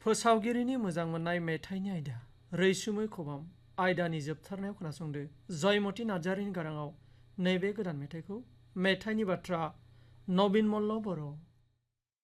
फोसावगिरिनि मोजां मोननाय मेथाइनि आयदा रैसुमै खबाम आयदानि जोबथारनायाव खोनासंदो जयमती नार्जारिनि गाराङाव नैबे गोदान मेथाइखौ। मेथाइनि बाथ्रा नबिन मल्ल बर'।